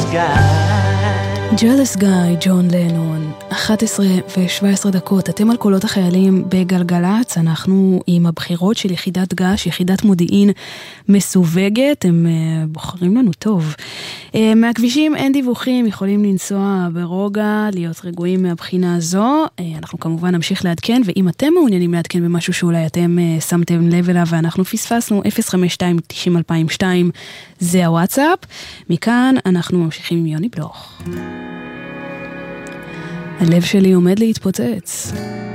guy. Jealous guy, ג'ון לנון. 11:17 דקות. אתם על קולות החיילים בגלגלץ. אנחנו עם הבחירות של יחידת גש, יחידת מודיעין מסווגת. הם בוחרים לנו טוב. מהכבישים אין דיווחים, יכולים לנסוע ברוגע, להיות רגועים מהבחינה הזו. אנחנו כמובן נמשיך לעדכן, ואם אתם מעוניינים לעדכן במשהו שאולי אתם שמתם לב אליו ואנחנו פספסנו, 052-90-2002 זה הוואטסאפ. מכאן אנחנו ממשיכים עם יוני בלוך. הלב שלי עומד להתפוצץ.